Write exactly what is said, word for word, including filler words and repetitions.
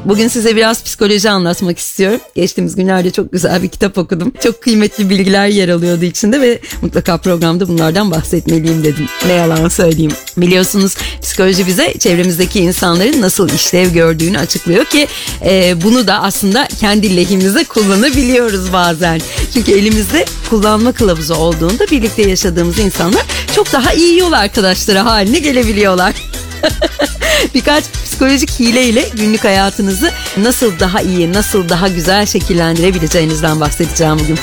Bugün size biraz psikoloji anlatmak istiyorum. Geçtiğimiz günlerde çok güzel bir kitap okudum. Çok kıymetli bilgiler yer alıyordu içinde ve mutlaka programda bunlardan bahsetmeliyim dedim. Ne yalan söyleyeyim. Biliyorsunuz psikoloji bize çevremizdeki insanların nasıl işlev gördüğünü açıklıyor ki e, bunu da aslında kendi lehimize kullanabiliyoruz bazen. Çünkü elimizde kullanma kılavuzu olduğunda birlikte yaşadığımız insanlar çok daha iyi yol arkadaşları haline gelebiliyorlar. Birkaç psikolojik hileyle günlük hayatınızı nasıl daha iyi, nasıl daha güzel şekillendirebileceğinizden bahsedeceğim bugün